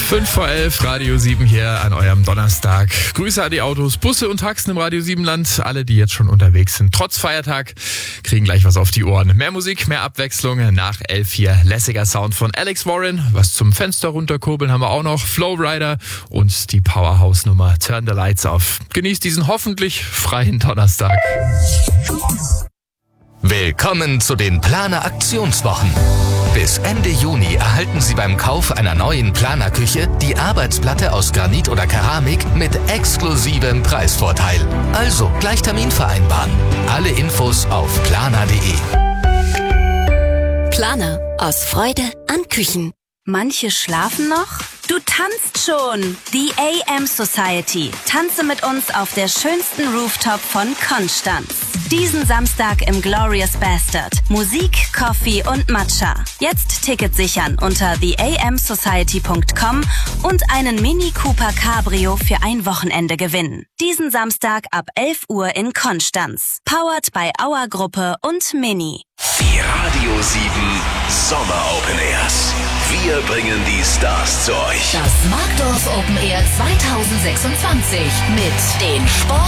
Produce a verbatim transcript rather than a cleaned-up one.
fünf vor elf, Radio sieben hier an eurem Donnerstag. Grüße an die Autos, Busse und Taxen im Radio sieben Land. Alle, die jetzt schon unterwegs sind, trotz Feiertag, kriegen gleich was auf die Ohren. Mehr Musik, mehr Abwechslung. Nach elf hier lässiger Sound von Alex Warren. Was zum Fenster runterkurbeln haben wir auch noch. Flowrider und die Powerhouse-Nummer Turn the Lights Off. Genießt diesen hoffentlich freien Donnerstag. Willkommen zu den Planer Aktionswochen. Bis Ende Juni erhalten Sie beim Kauf einer neuen Planerküche die Arbeitsplatte aus Granit oder Keramik mit exklusivem Preisvorteil. Also gleich Termin vereinbaren. Alle Infos auf planer punkt de. Planer. Aus Freude an Küchen. Manche schlafen noch? Du tanzt schon! Die A M Society. Tanze mit uns auf der schönsten Rooftop von Konstanz. Diesen Samstag im Glorious Bastard. Musik, Coffee und Matcha. Jetzt Ticket sichern unter the a m society punkt com und einen Mini Cooper Cabrio für ein Wochenende gewinnen. Diesen Samstag ab elf Uhr in Konstanz. Powered by Auer Gruppe und Mini. Die Radio sieben Sommer Open Airs. Wir bringen die Stars zu euch. Das Markdorf Open Air zwanzig sechsundzwanzig mit den Sport